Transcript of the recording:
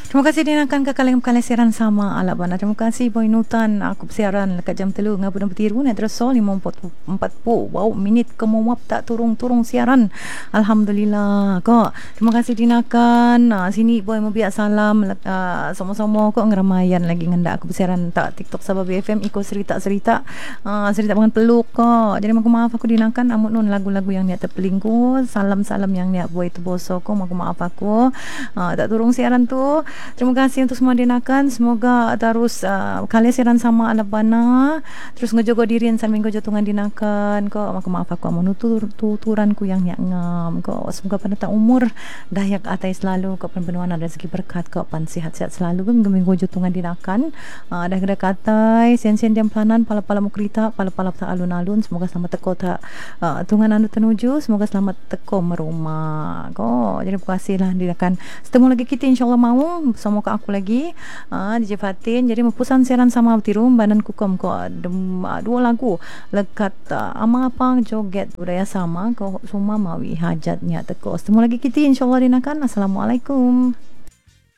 Terima kasih dinakan kekalian siaran sama ala bana. Terima kasih Boy Nutan aku bersiaran dekat jam 3 ngapu dan petiru net resol 5:40. Wow, minit kemumap tak turung-turung siaran. Alhamdulillah kok. Terima kasih dinakan. Sini Boy mau biak salam sama-sama kok ngeramayan lagi ngendak aku bersiaran tak TikTok Sabah BFM ikut cerita-cerita cerita dengan peluk kok. Jadi aku maaf aku dinakan amun nun lagu-lagu yang niat terpelingku, salam-salam yang niat Boy tu boso kok aku maaf aku. Tak turung siaran tu. Terima kasih untuk semua dinakan. Semoga terus kalian siaran sama ala bana. Terus ngejogo dirian sambil ngejogo tungan dinakan. Kok aku maaf aku menutur tuturanku yang nyak ngam. Kok semoga pada umur dayak atai selalu. Kok penuhan ada rezeki berkat. Kok pan sihat-sihat selalu. Geming ngejogo tungan dinakan. Dah kena katai sen-sen jam planan pala-pala mukrita pala-pala tak alun-alun. Semoga selamat teko tak tungan anu tenuju. Semoga selamat teko merumah. Kok jadi terima kasih lah dinakan. Setemu lagi kita insyaallah mau bersama ke aku lagi DJ Fatin. Jadi mepusan siaran sama tirum banan kukom ko dua lagu lekat ama apa joget budaya sama ko semua mawi hajatnya teko. Setemu lagi kita insyaallah dinakan. Assalamualaikum.